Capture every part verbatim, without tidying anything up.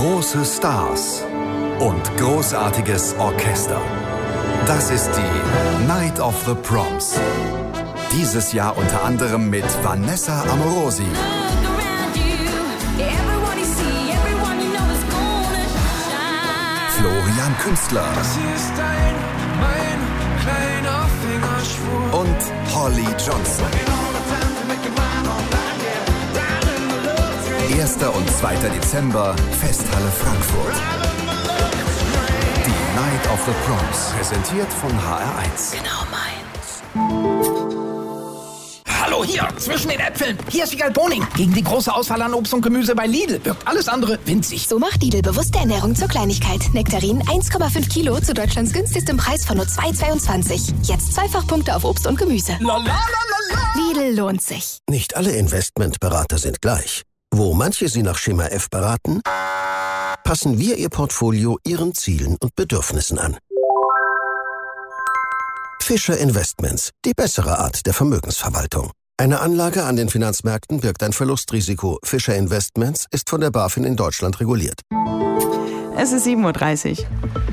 Große Stars und großartiges Orchester. Das ist die Night of the Proms. Dieses Jahr unter anderem mit Vanessa Amorosi, Florian Künstler und Holly Johnson. erster und zweiter Dezember, Festhalle Frankfurt. Die Night of the Proms, präsentiert von H R eins. Genau meins. Hallo hier, zwischen den Äpfeln. Hier ist Wiegald Boning. Gegen die große Auswahl an Obst und Gemüse bei Lidl wirkt alles andere winzig. So macht Lidl bewusste Ernährung zur Kleinigkeit. Nektarin eins Komma fünf Kilo zu Deutschlands günstigstem Preis von nur zwei Euro zweiundzwanzig. Jetzt Zweifachpunkte auf Obst und Gemüse. La, la, la, la, la. Lidl lohnt sich. Nicht alle Investmentberater sind gleich. Wo manche Sie nach Schema F beraten, passen wir Ihr Portfolio Ihren Zielen und Bedürfnissen an. Fischer Investments, die bessere Art der Vermögensverwaltung. Eine Anlage an den Finanzmärkten birgt ein Verlustrisiko. Fischer Investments ist von der BaFin in Deutschland reguliert. Es ist sieben Uhr dreißig.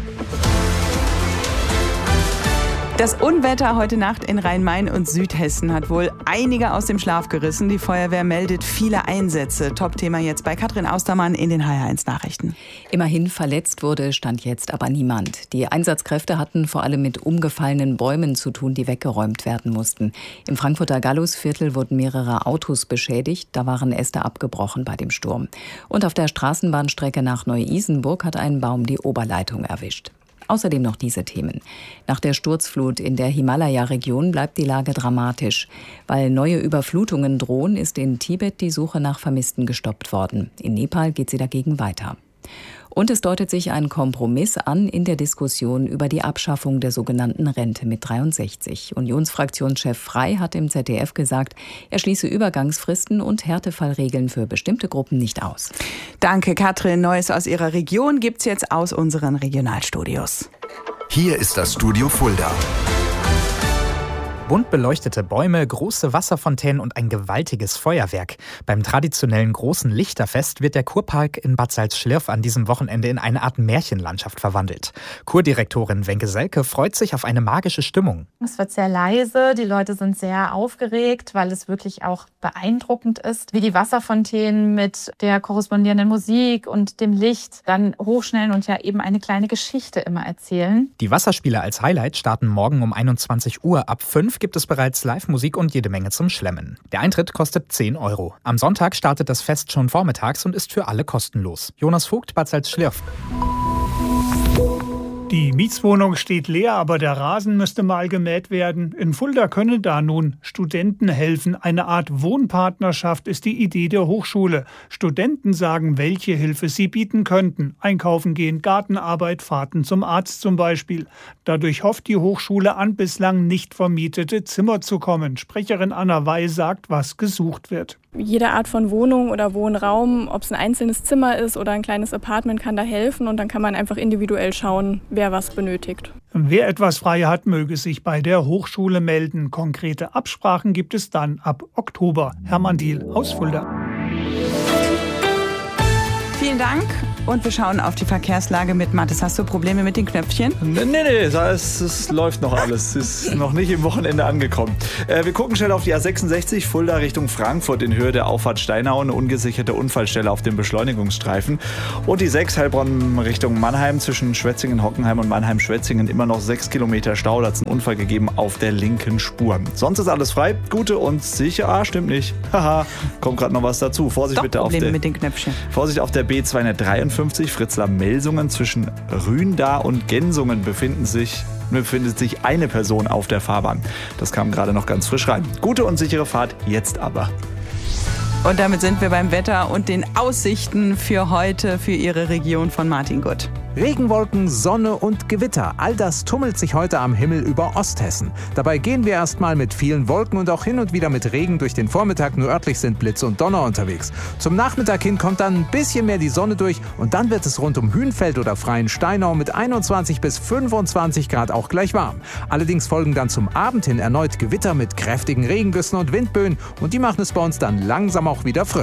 Das Unwetter heute Nacht in Rhein-Main und Südhessen hat wohl einige aus dem Schlaf gerissen. Die Feuerwehr meldet viele Einsätze. Top-Thema jetzt bei Katrin Austermann in den H R eins Nachrichten. Immerhin verletzt wurde, stand jetzt aber niemand. Die Einsatzkräfte hatten vor allem mit umgefallenen Bäumen zu tun, die weggeräumt werden mussten. Im Frankfurter Gallusviertel wurden mehrere Autos beschädigt. Da waren Äste abgebrochen bei dem Sturm. Und auf der Straßenbahnstrecke nach Neu-Isenburg hat ein Baum die Oberleitung erwischt. Außerdem noch diese Themen. Nach der Sturzflut in der Himalaya-Region bleibt die Lage dramatisch. Weil neue Überflutungen drohen, ist in Tibet die Suche nach Vermissten gestoppt worden. In Nepal geht sie dagegen weiter. Und es deutet sich ein Kompromiss an in der Diskussion über die Abschaffung der sogenannten Rente mit dreiundsechzig. Unionsfraktionschef Frey hat im Z D F gesagt, er schließe Übergangsfristen und Härtefallregeln für bestimmte Gruppen nicht aus. Danke, Katrin. Neues aus Ihrer Region gibt's jetzt aus unseren Regionalstudios. Hier ist das Studio Fulda. Bunt beleuchtete Bäume, große Wasserfontänen und ein gewaltiges Feuerwerk. Beim traditionellen großen Lichterfest wird der Kurpark in Bad Salzschlirf an diesem Wochenende in eine Art Märchenlandschaft verwandelt. Kurdirektorin Wenke Selke freut sich auf eine magische Stimmung. Es wird sehr leise, die Leute sind sehr aufgeregt, weil es wirklich auch beeindruckend ist, wie die Wasserfontänen mit der korrespondierenden Musik und dem Licht dann hochschnellen und ja eben eine kleine Geschichte immer erzählen. Die Wasserspiele als Highlight starten morgen um einundzwanzig Uhr. Ab fünf gibt es bereits Live-Musik und jede Menge zum Schlemmen. Der Eintritt kostet zehn Euro. Am Sonntag startet das Fest schon vormittags und ist für alle kostenlos. Jonas Vogt, Bad Salzschlirf. Die Mietswohnung steht leer, aber der Rasen müsste mal gemäht werden. In Fulda können da nun Studenten helfen. Eine Art Wohnpartnerschaft ist die Idee der Hochschule. Studenten sagen, welche Hilfe sie bieten könnten. Einkaufen gehen, Gartenarbeit, Fahrten zum Arzt zum Beispiel. Dadurch hofft die Hochschule, an bislang nicht vermietete Zimmer zu kommen. Sprecherin Anna Wey sagt, was gesucht wird. Jede Art von Wohnung oder Wohnraum, ob es ein einzelnes Zimmer ist oder ein kleines Apartment, kann da helfen. Und dann kann man einfach individuell schauen, wer was benötigt. Wer etwas frei hat, möge sich bei der Hochschule melden. Konkrete Absprachen gibt es dann ab Oktober. Hermann Diehl aus Fulda. Vielen Dank. Und wir schauen auf die Verkehrslage mit Mathis. Hast du Probleme mit den Knöpfchen? Nee, nee, nee, es, es läuft noch alles. Es ist noch nicht im Wochenende angekommen. Äh, wir gucken schnell auf die A sechsundsechzig, Fulda Richtung Frankfurt in Höhe der Auffahrt Steinau. Eine ungesicherte Unfallstelle auf dem Beschleunigungsstreifen. Und die sechs Heilbronn Richtung Mannheim zwischen Schwetzingen, Hockenheim und Mannheim-Schwetzingen. Immer noch sechs Kilometer Stau. Da hat es einen Unfall gegeben auf der linken Spur. Sonst ist alles frei. Gute und sicher. Ah, stimmt nicht. Haha, kommt gerade noch was dazu. Vorsicht Doch bitte Probleme auf der, mit den Knöpfchen. Vorsicht auf der B zweihundertdreiundfünfzig. Fritzlar-Melsungen zwischen Rühndar und Gensungen befinden sich, befindet sich eine Person auf der Fahrbahn. Das kam gerade noch ganz frisch rein. Gute und sichere Fahrt jetzt aber. Und damit sind wir beim Wetter und den Aussichten für heute für Ihre Region von Martin Gutt. Regenwolken, Sonne und Gewitter, all das tummelt sich heute am Himmel über Osthessen. Dabei gehen wir erstmal mit vielen Wolken und auch hin und wieder mit Regen durch den Vormittag, nur örtlich sind Blitz und Donner unterwegs. Zum Nachmittag hin kommt dann ein bisschen mehr die Sonne durch und dann wird es rund um Hünfeld oder Freien-Steinau mit einundzwanzig bis fünfundzwanzig Grad auch gleich warm. Allerdings folgen dann zum Abend hin erneut Gewitter mit kräftigen Regengüssen und Windböen und die machen es bei uns dann langsam auch wieder frischer.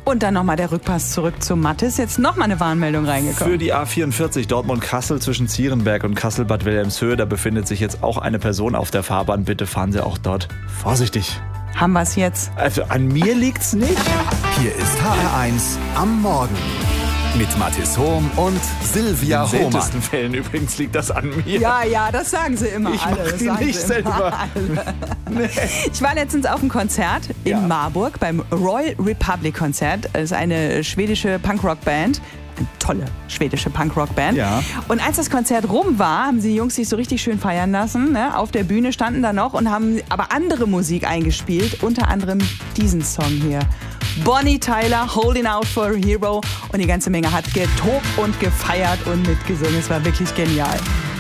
Und dann nochmal der Rückpass zurück zu Mathis. Jetzt nochmal eine Warnmeldung reingekommen. Für die A vierundvierzig Dortmund-Kassel zwischen Zierenberg und Kassel-Bad Wilhelmshöhe, da befindet sich jetzt auch eine Person auf der Fahrbahn. Bitte fahren Sie auch dort vorsichtig. Haben wir es jetzt? Also an mir liegt's nicht. Hier ist H R eins am Morgen. Mit Mathis Hohm und Silvia In den Hohmann. seltensten Fällen übrigens liegt das an mir. Ja, ja, das sagen sie immer Ich alle. mach Das die sagen nicht sie selber. immer alle. Nee. Ich war letztens auf einem Konzert in Ja. Marburg beim Royal Republic Konzert. Das ist eine schwedische Punkrock-Band. Eine tolle schwedische Punkrock-Band. Ja. Und als das Konzert rum war, haben die Jungs sich so richtig schön feiern lassen. Ne? Auf der Bühne standen da noch und haben aber andere Musik eingespielt. Unter anderem diesen Song hier. Bonnie Tyler, Holding Out for a Hero. Und die ganze Menge hat getobt und gefeiert und mitgesungen. Es war wirklich genial.